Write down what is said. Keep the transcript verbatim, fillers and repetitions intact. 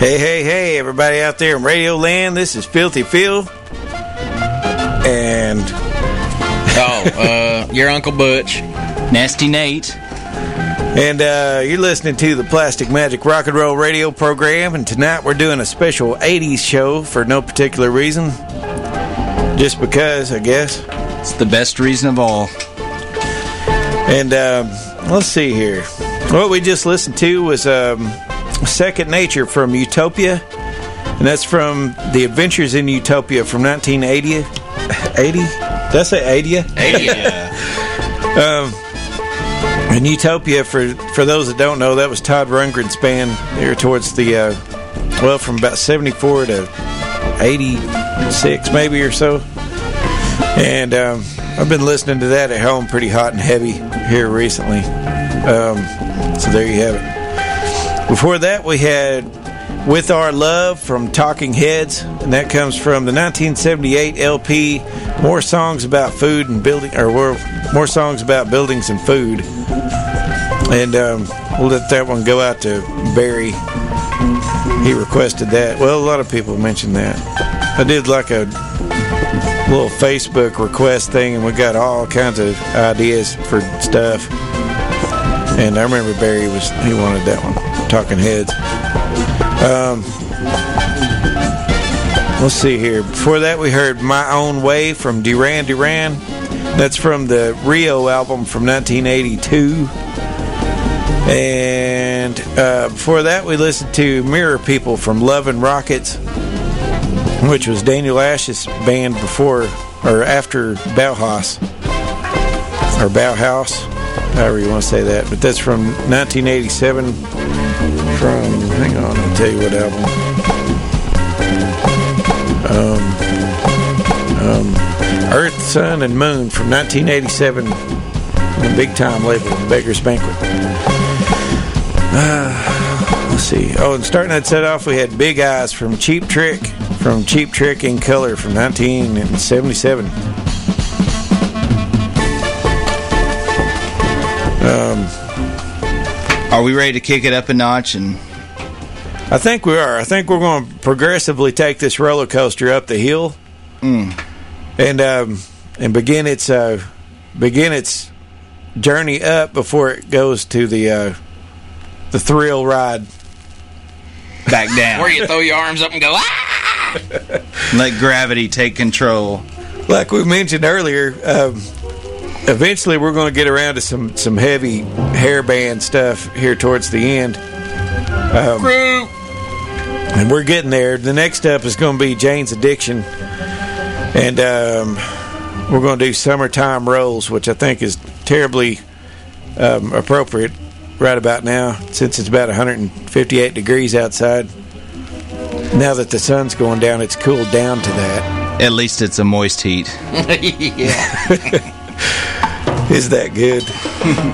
Hey, hey, hey, everybody out there in Radio Land. This is Filthy Phil. And... Oh, uh, your Uncle Butch. Nasty Nate. And uh, you're listening to the Plastic Magic Rock and Roll radio program. And tonight we're doing a special eighties show for no particular reason. Just because, I guess. It's the best reason of all. And um, let's see here. What we just listened to was... Um, Second Nature from Utopia, and that's from The Adventures in Utopia from nineteen eighty. eighty? Did I say eighty? eighty, yeah. um, and Utopia, for, for those that don't know, that was Todd Rundgren's band there towards the, uh, well, from about seventy-four to eighty-six maybe or so. And um, I've been listening to that at home pretty hot and heavy here recently. Um, so there you have it. Before that, we had With Our Love from Talking Heads, and that comes from the nineteen seventy-eight L P More Songs About Food and Building, or More Songs About Buildings and Food. And um, we'll let that one go out to Barry. He requested that. Well, a lot of people mentioned that. I did like a little Facebook request thing, and we got all kinds of ideas for stuff. And I remember Barry was he wanted that one. Talking Heads. Um, let's see here. Before that, we heard My Own Way from Duran Duran. That's from the Rio album from nineteen eighty-two. And uh, before that, we listened to Mirror People from Love and Rockets, which was Daniel Ash's band before or after Bauhaus. Or Bauhaus, however you want to say that. But that's from nineteen eighty-seven. From, hang on, I'll tell you what album. Um, um, Earth, Sun, and Moon from nineteen eighty-seven. The big time label, Beggar's Banquet. Uh, let's see. Oh, and starting that set off, we had Big Eyes from Cheap Trick, from Cheap Trick in Color from nineteen seventy-seven. Um... Are we ready to kick it up a notch? And I think we are. I think we're going to progressively take this roller coaster up the hill, mm. and um, and begin its uh, begin its journey up before it goes to the uh, the thrill ride back down, where you throw your arms up and go ah! Let gravity take control. Like we mentioned earlier. Um, Eventually, we're going to get around to some, some heavy hairband stuff here towards the end. Um, and we're getting there. The next up is going to be Jane's Addiction. And um, we're going to do Summertime Rolls, which I think is terribly um, appropriate right about now, since it's about one hundred fifty-eight degrees outside. Now that the sun's going down, it's cooled down to that. At least it's a moist heat. Yeah. Is that good?